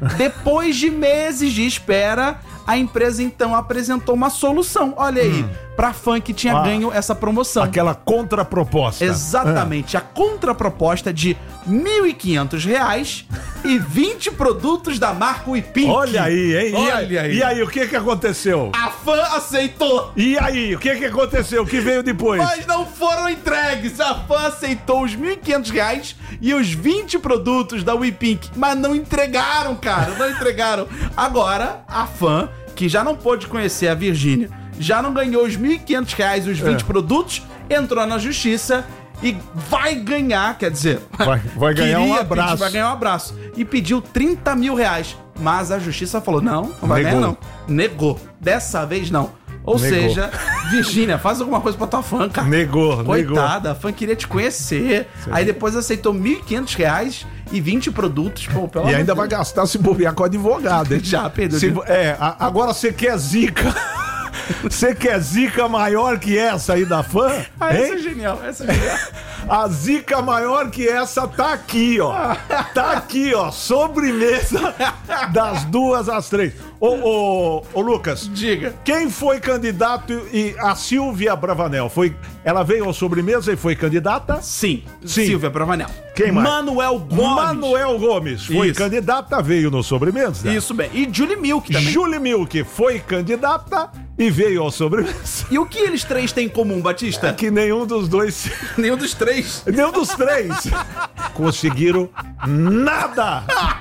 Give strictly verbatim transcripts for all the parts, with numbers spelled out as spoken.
Depois de meses de espera, a empresa então apresentou uma solução. Olha aí, hum. pra fã que tinha ah, ganho essa promoção. Aquela contraproposta. Exatamente, ah. a contraproposta de mil e quinhentos reais e vinte produtos da marca WePink. Olha aí, hein? Olha e, aí. E aí, o que que aconteceu? A fã aceitou. E aí, o que que aconteceu? O que veio depois? Mas não foram entregues. A fã aceitou os mil e quinhentos reais e os vinte produtos da WePink, mas não entregaram, cara. Não entregaram. Agora, a fã, que já não pôde conhecer a Virgínia, já não ganhou os mil e quinhentos reais e os vinte é. produtos, entrou na justiça e vai ganhar, quer dizer... Vai, vai ganhar um abraço. Pedir, vai ganhar um abraço. E pediu trinta mil reais. Mas a justiça falou, não, não vai Negou. ganhar não. Negou. Dessa vez não. Ou Negou. seja, Virgínia, faz alguma coisa pra tua fã, cara. Negou, Coitada, negou. a fã queria te conhecer. Sim. Aí depois aceitou mil e quinhentos reais e vinte produtos. Pô, pelo e ainda vai gastar se bobear com o advogado, hein? Já, perdeu. Se, é, a, agora você quer zica... Você quer zica maior que essa aí da fã? Ah, essa é genial, essa é genial. A zica maior que essa tá aqui, ó. Tá aqui, ó. Sobremesa das duas às três. Ô, ô, ô, Lucas. Diga. Quem foi candidato e a Silvia Bravanel? Foi, ela veio ao sobremesa e foi candidata? Sim. Sim. Silvia Bravanel. Quem mais? Manuel Gomes. Manuel Gomes foi Isso. candidata, veio no sobremesa. Isso bem. E Julie Milk também. Julie Milk foi candidata e veio ao sobremesa. E o que eles três têm em comum, Batista? É que nenhum dos dois... Nenhum dos três? Nenhum dos três conseguiram nada.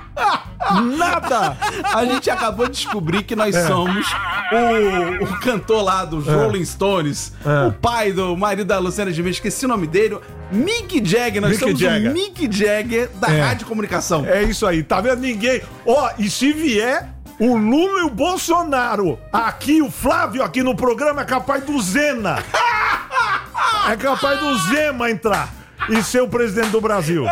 Nada! A gente acabou de descobrir que nós é. somos o, o cantor lá dos é. Rolling Stones, é. o pai do marido da Luciana Gimenez, esqueci o nome dele, Mick Jagger. Nós Mick somos Jagger. o Mick Jagger da é. Rádio Comunicação. É isso aí, tá vendo? Ninguém... Ó, oh, e se vier o Lula e o Bolsonaro aqui, o Flávio aqui no programa, é capaz do Zena. É capaz do Zema entrar e ser o presidente do Brasil.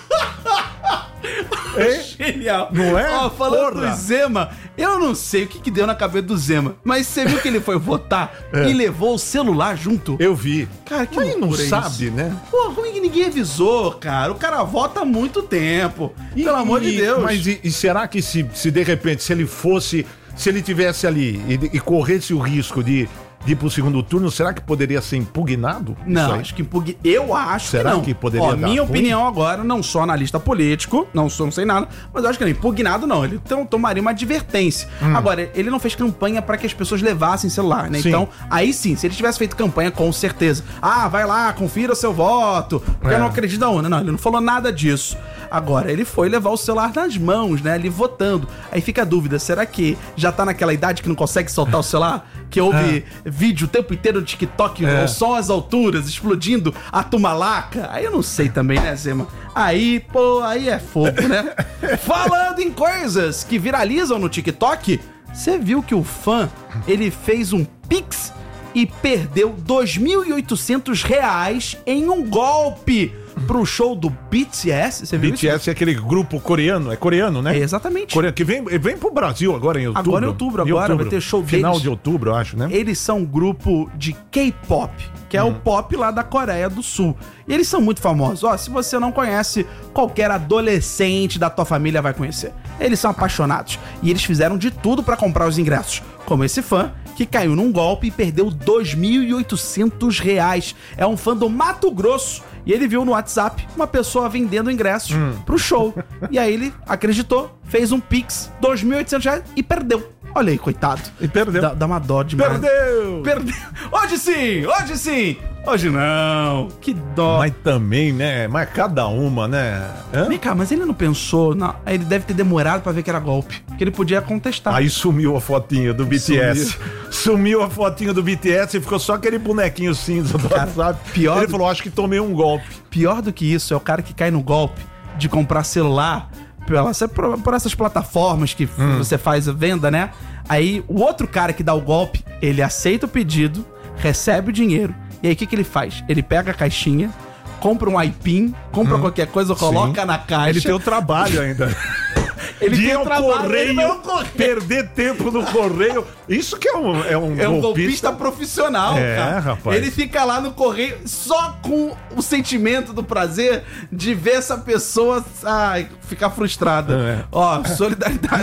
Genial. Não é? Ó, falando Porra. do Zema, eu não sei o que, que deu na cabeça do Zema, mas você viu que ele foi votar é. e levou o celular junto? Eu vi. Cara, que mas não é sabe, isso? né? Pô, como é que ninguém avisou, cara? O cara vota há muito tempo. E, Pelo amor de Deus. Mas e, e será que se, se de repente, se ele fosse, se ele tivesse ali e, e corresse o risco de... de ir pro segundo turno, será que poderia ser impugnado? Não, acho que impugn... Eu acho será que não. que poderia Ó, dar minha ruim? opinião agora, não sou analista político, não sou, não sei nada, mas eu acho que não, impugnado não, ele então, tomaria uma advertência. Hum. Agora, ele não fez campanha pra que as pessoas levassem celular, né? Sim. Então, aí sim, se ele tivesse feito campanha, com certeza. Ah, vai lá, confira seu voto, porque é. eu não acredito na urna. Não, ele não falou nada disso. Agora, ele foi levar o celular nas mãos, né? Ali votando. Aí fica a dúvida, será que já tá naquela idade que não consegue soltar o celular? Que houve é. vídeo o tempo inteiro no TikTok, é. só as alturas, explodindo a tumalaca? Aí eu não sei também, né, Zema? Aí, pô, aí é fogo, né? Falando em coisas que viralizam no TikTok, você viu que o fã, ele fez um Pix e perdeu dois mil e oitocentos reais em um golpe pro show do B T S. Você viu B T S isso? É aquele grupo coreano, é coreano, né? É, exatamente. Coreano, que vem, vem pro Brasil agora em outubro. Agora em outubro, agora outubro. vai ter show deles. Final de outubro, eu acho, né? Eles são um grupo de K-pop, que é hum. o pop lá da Coreia do Sul. E eles são muito famosos. Ó, se você não conhece, qualquer adolescente da tua família vai conhecer. Eles são apaixonados. E eles fizeram de tudo pra comprar os ingressos. Como esse fã, que caiu num golpe e perdeu dois mil e oitocentos reais. É um fã do Mato Grosso. E ele viu no WhatsApp uma pessoa vendendo ingressos hum. pro show. E aí ele acreditou, fez um Pix, dois mil e oitocentos reais e perdeu. Olha aí, coitado. E perdeu. Dá, dá uma dó demais. Perdeu! Perdeu! Hoje sim! Hoje sim! Hoje não! Que dó! Mas também, né? Mas cada uma, né? Hã? Vem cá, mas ele não pensou... Não, ele deve ter demorado pra ver que era golpe. Porque ele podia contestar. Aí sumiu a fotinha do B T S. Sumiu, sumiu a fotinha do B T S e ficou só aquele bonequinho cinza do cara, WhatsApp. Pior ele do... falou, acho que tomei um golpe. Pior do que isso é o cara que cai no golpe de comprar celular por, por essas plataformas que hum. você faz a venda, né? Aí o outro cara que dá o golpe, ele aceita o pedido, recebe o dinheiro, e aí o que, que ele faz? Ele pega a caixinha, compra um iPin, compra hum. qualquer coisa, coloca Sim. na caixa. Ele tem o trabalho ainda. Ele de tem ao trabalho, correio, ele correio, perder tempo no correio. Isso que é um É um, é um golpista. golpista profissional, é, cara. Rapaz. Ele fica lá no correio só com o sentimento do prazer de ver essa pessoa ai, ficar frustrada. É. Ó, solidariedade.